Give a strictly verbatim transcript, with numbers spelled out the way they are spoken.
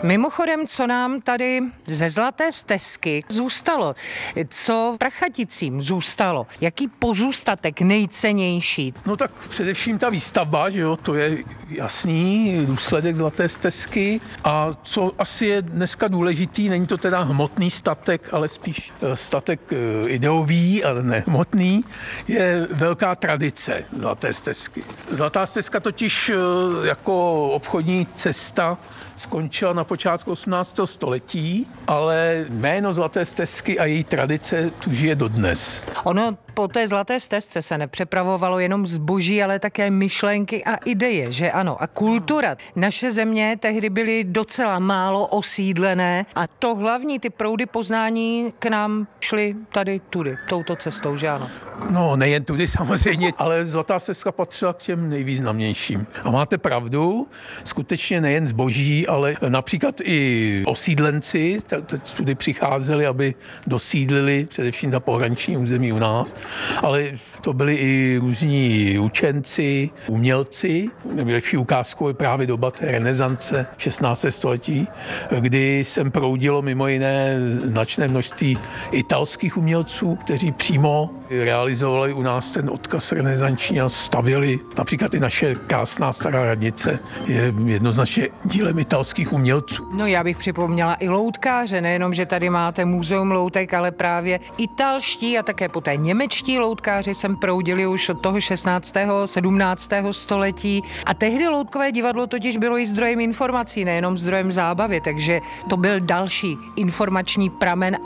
Mimochodem, co nám tady ze Zlaté stezky zůstalo? Co Prachaticím zůstalo? Jaký pozůstatek nejcennější? No tak především ta výstavba, že jo, to je jasný důsledek Zlaté stezky. A co asi je dneska důležitý, není to teda hmotný statek, ale spíš statek ideový, ale ne hmotný, je velká tradice Zlaté stezky. Zlatá stezka totiž jako obchodní cesta skončila na počátku osmnáctého století, ale jméno Zlaté stezky a její tradice tu žije dodnes. Ono po té Zlaté stezce se nepřepravovalo jenom zboží, ale také myšlenky a ideje, že ano, a kultura. Naše země tehdy byly docela málo osídlené a to hlavní, ty proudy poznání k nám šly tady tudy, touto cestou, že ano? No, nejen tudy samozřejmě, ale Zlatá stezka patřila k těm nejvýznamnějším. A máte pravdu, skutečně nejen zboží, ale například i osídlenci tudy přicházeli, aby dosídlili především na pohraniční území u nás, ale to byli i různí učenci, umělci. Nejlepší ukázkou je právě doba té renesance šestnáctého století, kdy sem proudilo mimo jiné značné množství italských umělců, kteří přímo realizovali u nás ten odkaz renesanční a stavěli například i naše krásná stará radnice je jednoznačně dílem italských umělců. No já bych připomněla i loutkáře, nejenom, že tady máte muzeum loutek, ale právě italští a také poté němečtí loutkáři sem proudili už od toho šestnáctého sedmnáctého století a tehdy loutkové divadlo totiž bylo i zdrojem informací, nejenom zdrojem zábavy, takže to byl další informační pramen